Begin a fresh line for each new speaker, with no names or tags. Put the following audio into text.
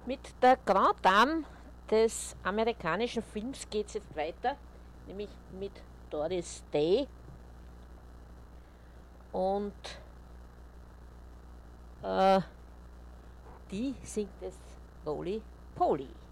Mit der Grand Dame des amerikanischen Films geht es jetzt weiter, nämlich mit Doris Day und die singt es Roly Poly.